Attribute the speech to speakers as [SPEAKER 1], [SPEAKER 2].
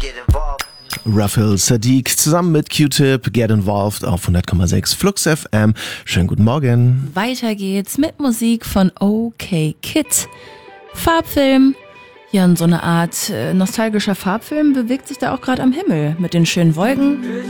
[SPEAKER 1] Raphael Sadiq zusammen mit Q-Tip, Get Involved auf 100,6 Flux FM. Schönen guten Morgen.
[SPEAKER 2] Weiter geht's mit Musik von OK Kid. Farbfilm. Ja, und so eine Art nostalgischer Farbfilm bewegt sich da auch gerade am Himmel mit den schönen Wolken.